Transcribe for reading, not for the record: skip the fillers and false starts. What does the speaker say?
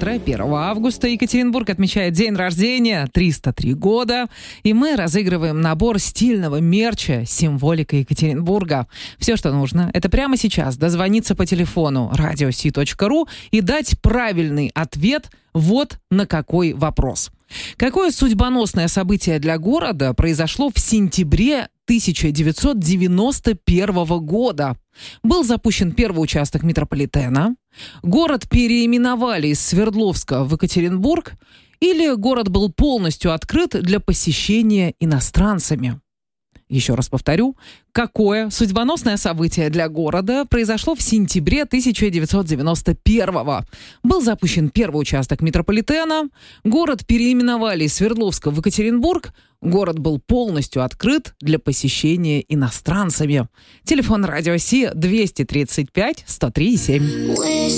утро. 1 августа Екатеринбург отмечает день рождения, 303 года. И мы разыгрываем набор стильного мерча «Символика Екатеринбурга». Все, что нужно, это прямо сейчас дозвониться по телефону radio.si.ru и дать правильный ответ вот на какой вопрос. Какое судьбоносное событие для города произошло в сентябре 1991 года? Был запущен первый участок метрополитена, город переименовали из Свердловска в Екатеринбург, или город был полностью открыт для посещения иностранцами? Еще раз повторю, какое судьбоносное событие для города произошло в сентябре 1991-го? Был запущен первый участок метрополитена, город переименовали из Свердловска в Екатеринбург, город был полностью открыт для посещения иностранцами. Телефон Радио Си 235 103 7.